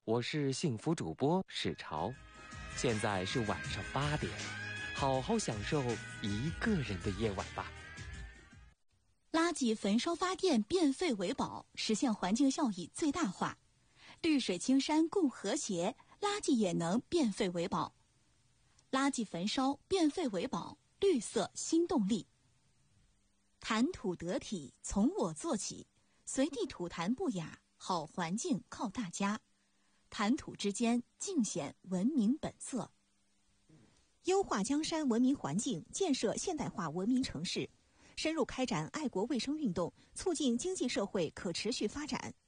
我是幸福主播史潮，现在是晚上8点，好好享受一个人的夜晚吧。 垃圾焚烧发电，变废为宝，实现环境效益最大化。绿水青山共和谐，垃圾也能变废为宝。垃圾焚烧，变废为宝，绿色新动力。谈吐得体，从我做起，随地吐痰不雅，好环境靠大家。谈吐之间，尽显文明本色。 优化江山文明环境，建设现代化文明城市，深入开展爱国卫生运动，促进经济社会可持续发展。